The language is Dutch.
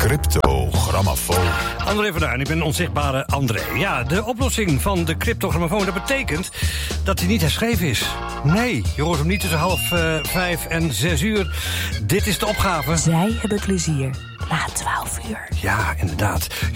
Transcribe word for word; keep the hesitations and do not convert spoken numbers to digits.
cryptogrammofoon. André van Duin, ik ben een onzichtbare André. Ja, de oplossing van de cryptogrammofoon, dat betekent dat hij niet herschreven is. Nee, je hoort hem niet tussen half uh, vijf en zes uur. Dit is de opgave. Zij hebben plezier na twaalf uur. Ja, inderdaad.